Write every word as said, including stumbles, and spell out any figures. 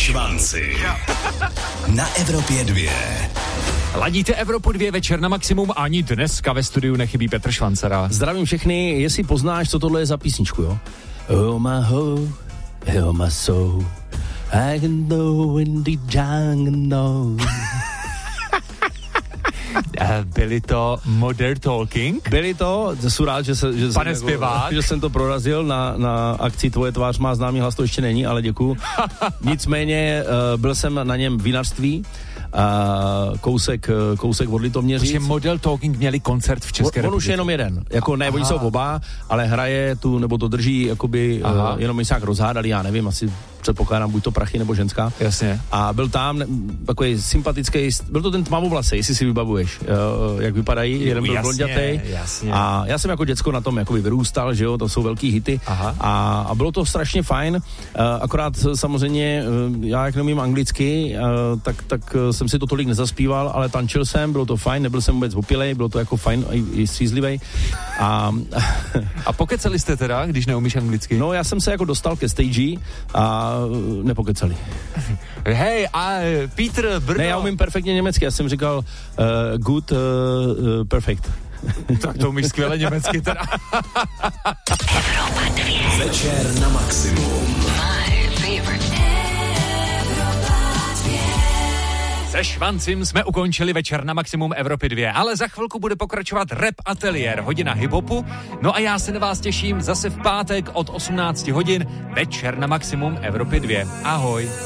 švanci. Na Evropě dvě. Ladíte Evropu dvě, večer na maximum, ani dneska ve studiu nechybí Petr Švancera. Zdravím všechny, jestli poznáš, co tohle je za písničku, jo? Oh my ho, oh my soul, I can know in the jungle know. Byli to Modern Talking? Byli to, jsem rád, že, se, že, Pane jsem, zpěvák. že jsem to prorazil na, na akci Tvoje tvář má známý hlas, to ještě není, ale děkuju. Nicméně uh, byl jsem na něm v vinařství, uh, kousek, kousek od Litoměřic. Protože Model Talking měli koncert v České on, on už republice. je jenom jeden, jako ne, oni jsou oba, ale hraje tu, nebo to drží, jakoby, uh, jenom my se jak rozhádali, já nevím, asi předpokládám, buď to prachy nebo ženská. Jasně. A byl tam takový sympatický, byl to ten tmavovlasej, jestli si vybavuješ, jak vypadají, jeden byl blondětej. A já jsem jako děcko na tom jakoby vyrůstal, že jo, to jsou velký hity. A, a bylo to strašně fajn, akorát samozřejmě, já jak nemím anglicky, tak, tak jsem si to tolik nezaspíval, ale tančil jsem, bylo to fajn, nebyl jsem vůbec opilej, bylo to jako fajn i, i střízlivej. A, a pokecali jste teda, když neumíš anglicky? No, já jsem se jako dostal ke stage a nepokecali. Hej, a Petr, Brno. Ne, já umím perfektně německy, já jsem říkal uh, good, uh, uh, perfect. Tak to umíš skvěle německy teda. Evropa dvě. Večer na maximum. My favorite. Se Švancím jsme ukončili večer na maximum Evropy dvě, ale za chvilku bude pokračovat Rap Ateliér, hodina hiphopu. No a já se na vás těším zase v pátek od osmnáct hodin, večer na maximum Evropy dvě. Ahoj.